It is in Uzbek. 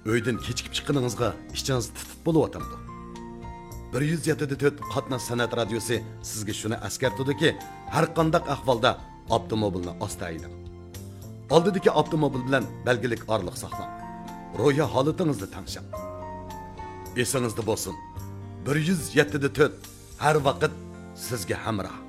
Uydan kechikib chiqqaningizga ichingiz titib bo'layotdi. 107.4 qatnash san'at radiosi sizga shuni eskartadiki, har qanday ahvolda avtomobilni asta haydang. Oldidagi avtomobil bilan belgilik orliq saqlang. Ro'ya holatingizni tanishing. Esingizda bo'lsin. 107.4 har vaqt sizga hamroh.